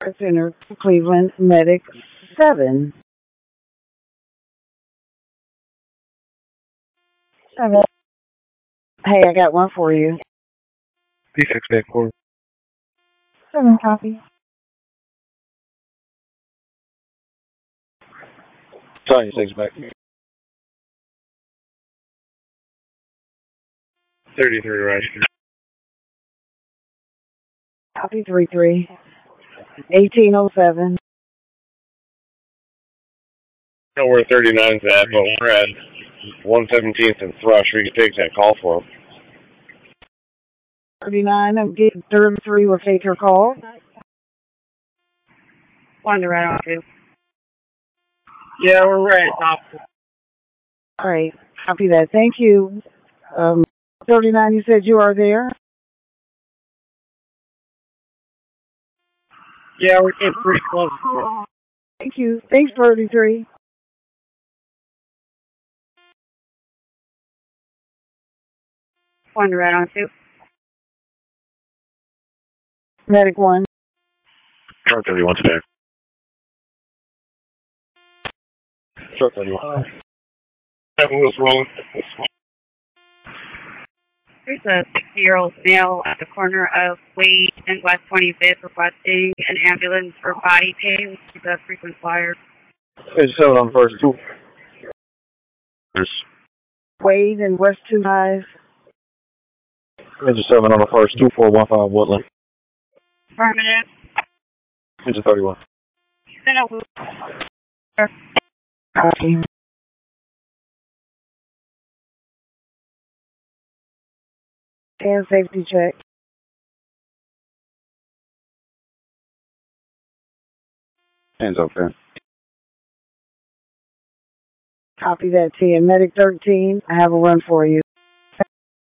Center, Cleveland, Medic 7. 7. Hey, I got one for you. P6 back forward. 7 copy. Sorry, 6 back. 33 right. Copy 3-3. 1807. Know where 39's at, but we're at 117th and Thrush. We can take that call for him. 39 of gate 33 will take your call. 1 to right on 2. Yeah, we're right. All right. Copy that. Thank you. 39, you said you are there? Yeah, we're getting pretty close. Thank you. Thanks, 33. One to right on 2. Medic 1. Truck 31's back. Truck 31. That wheels rolling. There's a 60-year-old male at the corner of Wade and West 25th requesting an ambulance for body pain. He's a frequent flyer. It's 7 on the first 2. There's Wade and West 25. Engine 7 on the first 2, 415 Woodland. Affirmative. Engine 31. Copy. And safety check. Hands okay. Copy that, T. And Medic 13, I have a run for you.